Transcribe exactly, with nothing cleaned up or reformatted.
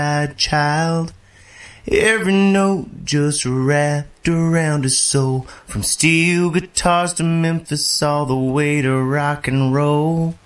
child. Every note just wrapped around his soul, from steel guitars to Memphis all the way to rock and roll.